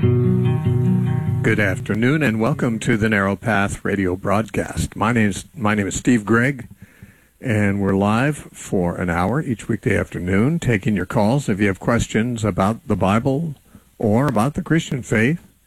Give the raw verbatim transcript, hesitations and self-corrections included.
Good afternoon and welcome to the Narrow Path radio broadcast. My name is, my name is Steve Gregg, and we're live for an hour each weekday afternoon taking your calls if you have questions about the Bible or about the Christian faith.